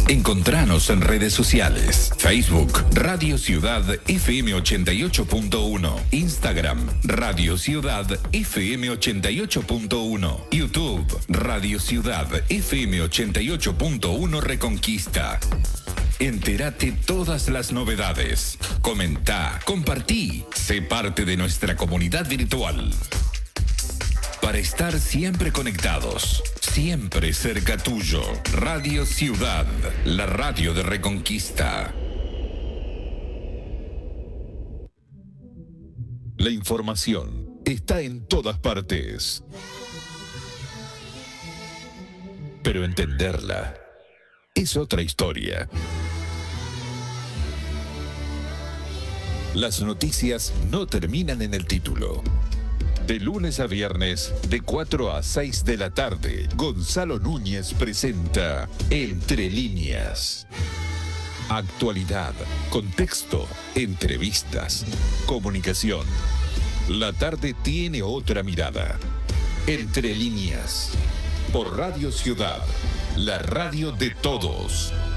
Encontranos en redes sociales. Facebook, Radio Ciudad FM 88.1. Instagram, Radio Ciudad FM 88.1. YouTube, Radio Ciudad FM 88.1 Reconquista. Entérate todas las novedades. Comenta, compartí. Sé parte de nuestra comunidad virtual. Para estar siempre conectados, siempre cerca tuyo. Radio Ciudad, la radio de Reconquista. La información está en todas partes. Pero entenderla es otra historia. Las noticias no terminan en el título. De lunes a viernes, de 4 a 6 de la tarde, Gonzalo Núñez presenta Entre Líneas. Actualidad, contexto, entrevistas, comunicación. La tarde tiene otra mirada. Entre Líneas. Por Radio Ciudad, la radio de todos.